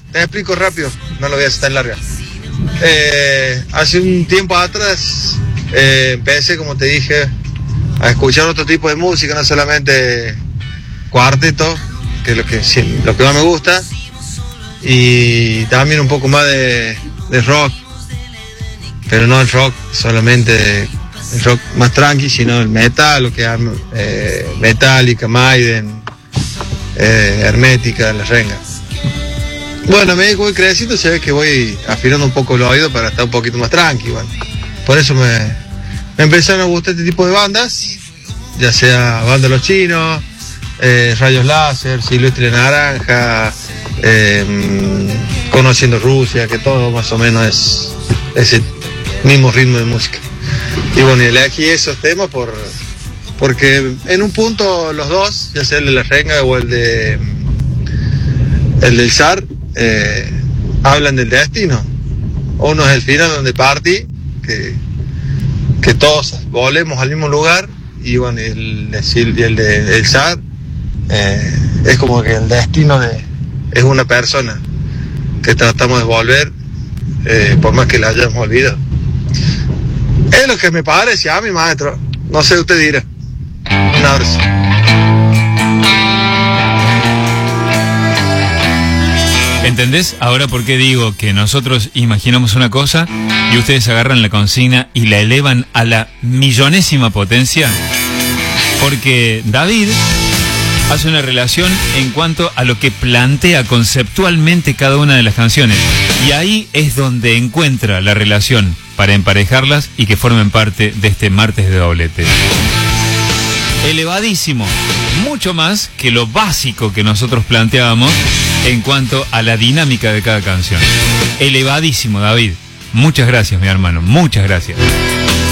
te explico rápido, no lo voy a hacer tan larga. Hace un tiempo atrás empecé, como te dije, a escuchar otro tipo de música, no solamente cuarteto, que es lo que más me gusta, y también un poco más de rock, pero no el rock solamente el rock más tranqui, sino el metal, lo que Metallica, Maiden, Hermética, La Renga. Bueno, me voy creciendo, se ve que voy afinando un poco el oído para estar un poquito más tranqui. Bueno, por eso me empezaron a gustar este tipo de bandas, ya sea Banda Los Chinos, Rayos Láser, Silvestre Naranja, Conociendo Rusia, que todo más o menos es ese mismo ritmo de música. Y bueno, elegí esos temas porque en un punto los dos, ya sea el de La Renga o el del Zar, hablan del destino. Uno es el final donde partí, que todos volvemos al mismo lugar, y bueno, el del Zar es como que el destino es una persona que tratamos de volver, por más que la hayamos olvidado. Es lo que me parece a mi maestro, no sé, usted dirá. Un abrazo. ¿Entendés ahora por qué digo que nosotros imaginamos una cosa y ustedes agarran la consigna y la elevan a la millonésima potencia? Porque David hace una relación en cuanto a lo que plantea conceptualmente cada una de las canciones, y ahí es donde encuentra la relación para emparejarlas y que formen parte de este martes de doblete. Elevadísimo, mucho más que lo básico que nosotros planteábamos en cuanto a la dinámica de cada canción. Elevadísimo, David. Muchas gracias, mi hermano, muchas gracias.